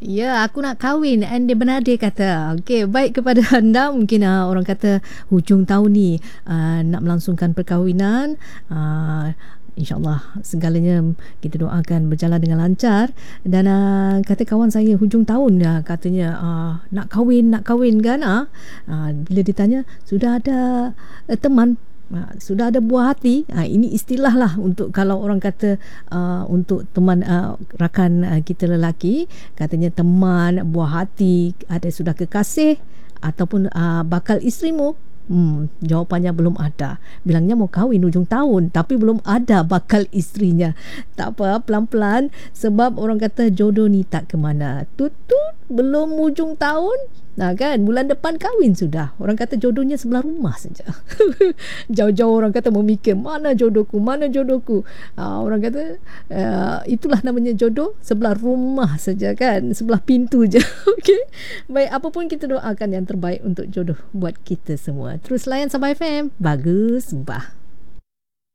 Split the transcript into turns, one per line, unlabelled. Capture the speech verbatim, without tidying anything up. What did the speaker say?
Ya, aku nak kahwin and dia benar dia kata. Okey, baik kepada anda mungkin uh, orang kata hujung tahun ni uh, nak melangsungkan perkahwinan. Uh, InsyaAllah segalanya kita doakan berjalan dengan lancar. Dan uh, kata kawan saya hujung tahun uh, katanya uh, nak kahwin, nak kahwin kan. Uh, uh, bila ditanya sudah ada uh, teman, Ha, sudah ada buah hati. Ha, ini istilah lah untuk kalau orang kata uh, untuk teman uh, rakan uh, kita lelaki, katanya teman, buah hati, ada sudah kekasih ataupun uh, bakal isterimu. Hmm, jawapannya belum ada. Bilangnya mau kahwin hujung tahun tapi belum ada bakal isterinya. Tak apa, pelan-pelan sebab orang kata jodoh ni tak ke mana. Tutut belum hujung tahun. Nah kan, bulan depan kahwin sudah. Orang kata jodohnya sebelah rumah saja. Jauh-jauh orang kata memikir mana jodohku, mana jodohku. Uh, orang kata uh, itulah namanya jodoh, sebelah rumah saja kan, sebelah pintu je. Okey. Baik, apapun kita doakan yang terbaik untuk jodoh buat kita semua. Terus layan Sabah F M. Bagus, bah.